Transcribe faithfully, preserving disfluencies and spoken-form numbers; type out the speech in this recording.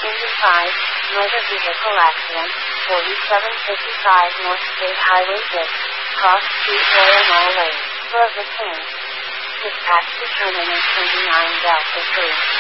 five, motor vehicle accident, forty-seven fifty-five North State Highway six, cross street Royal Mile Lane, Pleasanton. Dispatch determinant twenty-nine Delta three.